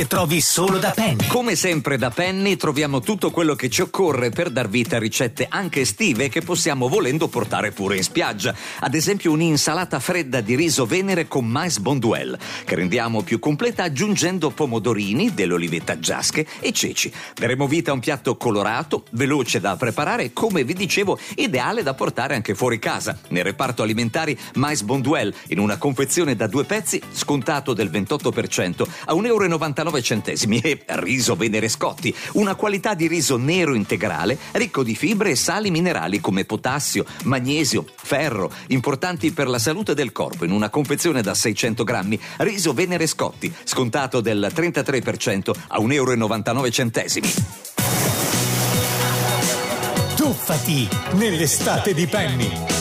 trovi solo da Penny. Come sempre da Penny troviamo tutto quello che ci occorre per dar vita a ricette anche estive che possiamo volendo portare pure in spiaggia. Ad esempio un'insalata fredda di riso venere con mais bonduelle, che rendiamo più completa aggiungendo pomodorini, delle olivette giasche e ceci. Daremo vita a un piatto colorato, veloce da preparare e, come vi dicevo, ideale da portare anche fuori casa. Nel reparto alimentari mais bonduelle, in una confezione da 2 pezzi, scontato del 28% a €1,99 e riso venere Scotti, una qualità di riso nero integrale ricco di fibre e sali minerali come potassio, magnesio, ferro, importanti per la salute del corpo, in una confezione da 600 grammi. Riso venere Scotti, scontato del 33% a €1,99. Tuffati nell'estate di Penny.